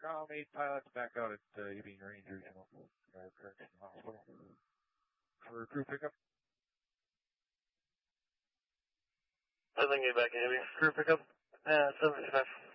Com 8 pilots back out at Ebbing Range Regional Correctional Hospital for crew pickup. I think get back in Ebbing. Crew pickup. 755.